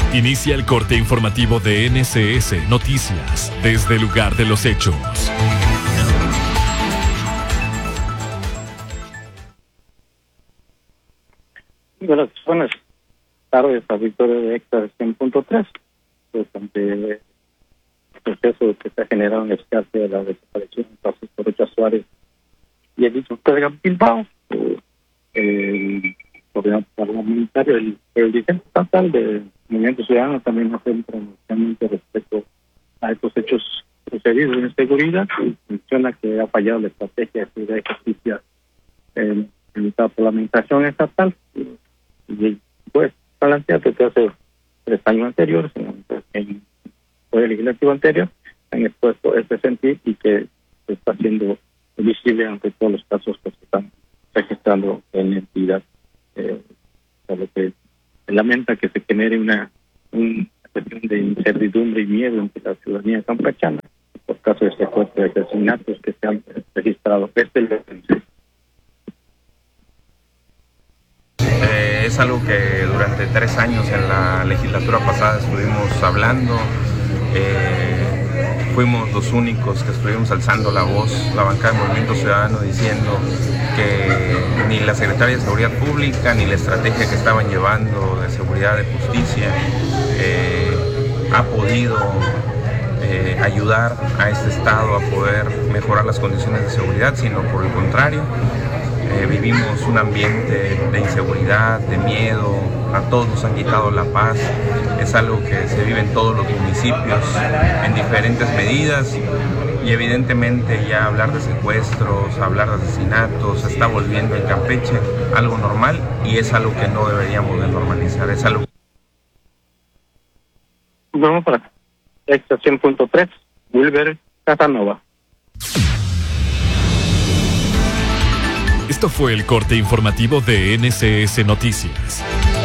Inicia el corte informativo de NCS Noticias desde el lugar de los hechos. Buenas tardes, auditorio de Extra 100.3. Pues ante el proceso que se ha generado en el caso de la desaparición de Francisco Rocha Suárez y el dicho Pedro Bilbao, el gobierno parlamentario, el dirigente estatal del Movimiento Ciudadano también hace un pronunciamiento respecto a estos hechos sucedidos en seguridad y menciona que ha fallado la estrategia de seguridad y justicia en la parlamentación estatal. Y pues plantea que hace 3 años anteriores, en el Poder Legislativo anterior, han expuesto este sentir y que se está haciendo visible ante todos los casos que se están registrando en la entidad. Por lo que se lamenta que se genere una cuestión de incertidumbre y miedo entre la ciudadanía campechana por caso de secuestro de asesinatos que se han registrado. Este es el Es algo que durante 3 años en la legislatura pasada estuvimos hablando. Fuimos los únicos que estuvimos alzando la voz, la bancada del Movimiento Ciudadano, diciendo que ni la Secretaría de Seguridad Pública ni la estrategia que estaban llevando de seguridad, de justicia, ha podido ayudar a este Estado a poder mejorar las condiciones de seguridad, sino por el contrario. Vivimos un ambiente de inseguridad, de miedo, a todos nos han quitado la paz. Es algo que se vive en todos los municipios en diferentes medidas y evidentemente ya hablar de secuestros, hablar de asesinatos, se está volviendo en Campeche algo normal y es algo que no deberíamos de normalizar. Es algo. Vamos para Extra 100.3, Wilber Casanova. Esto fue el corte informativo de NCS Noticias.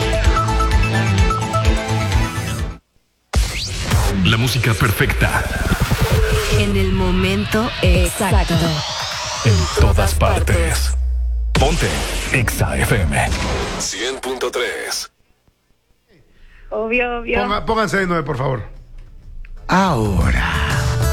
La música perfecta. En el momento exacto. En todas partes. Ponte Exa FM 100.3. Obvio. Pónganse de nuevo, por favor. Ahora.